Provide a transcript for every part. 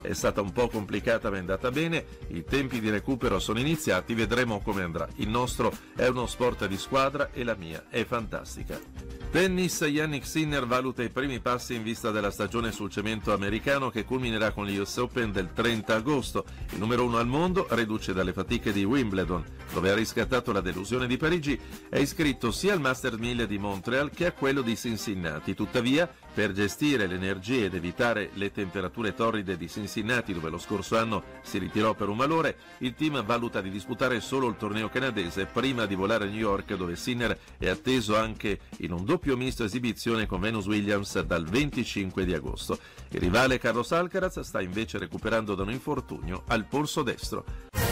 È stata un po' complicata ma è andata bene, i tempi di recupero sono iniziati, vedremo come andrà. Il nostro è uno sport di squadra e la mia è fantastica. Tennis, Jannik Sinner valuta i primi passi in vista della stagione sul cemento americano che culminerà con gli US Open del 30 agosto. Il numero 1 al mondo, reduce dalle fatiche di Wimbledon, dove ha riscattato la delusione di Parigi, è iscritto sia al Masters 1000 di Montreal che a quello di Cincinnati. Tuttavia, per gestire le energie ed evitare le temperature torride di Cincinnati, dove lo scorso anno si ritirò per un malore, il team valuta di disputare solo il torneo canadese prima di volare a New York, dove Sinner è atteso anche in un doppio misto esibizione con Venus Williams dal 25 di agosto. Il rivale Carlos Alcaraz sta invece recuperando da un infortunio al polso destro.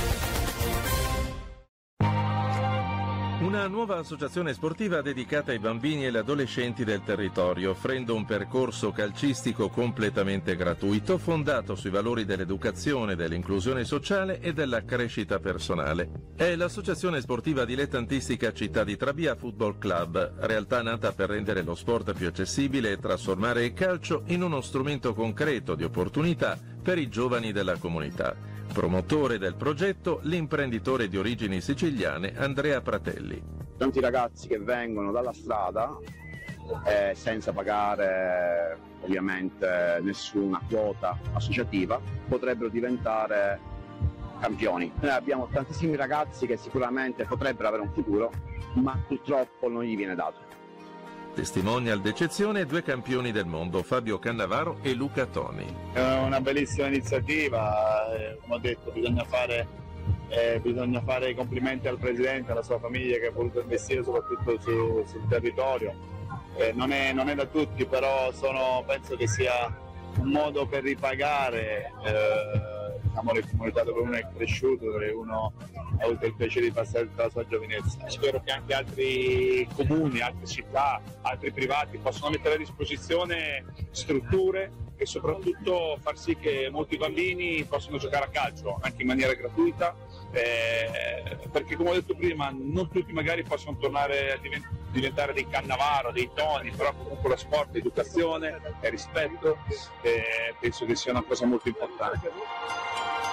Una nuova associazione sportiva dedicata ai bambini e agli adolescenti del territorio, offrendo un percorso calcistico completamente gratuito, fondato sui valori dell'educazione, dell'inclusione sociale e della crescita personale. È l'associazione sportiva dilettantistica Città di Trabia Football Club, realtà nata per rendere lo sport più accessibile e trasformare il calcio in uno strumento concreto di opportunità per i giovani della comunità. Promotore del progetto, l'imprenditore di origini siciliane Andrea Pratelli. Tanti ragazzi che vengono dalla strada senza pagare ovviamente nessuna quota associativa potrebbero diventare campioni. Noi abbiamo tantissimi ragazzi che sicuramente potrebbero avere un futuro, ma purtroppo non gli viene dato. Testimonial d'eccezione 2 campioni del mondo, Fabio Cannavaro e Luca Toni. È una bellissima iniziativa, come ho detto bisogna fare i complimenti al Presidente e alla sua famiglia che ha voluto investire soprattutto sul territorio. Non è da tutti, però penso che sia un modo per ripagare le comunità dove uno è cresciuto, dove uno ha avuto il piacere di passare tutta la sua giovinezza. Spero che anche altri comuni, altre città, altri privati possano mettere a disposizione strutture e soprattutto far sì che molti bambini possano giocare a calcio anche in maniera gratuita, perché come ho detto prima non tutti magari possono tornare a diventare dei Cannavaro, dei Toni, però comunque lo sport, educazione e rispetto penso che sia una cosa molto importante.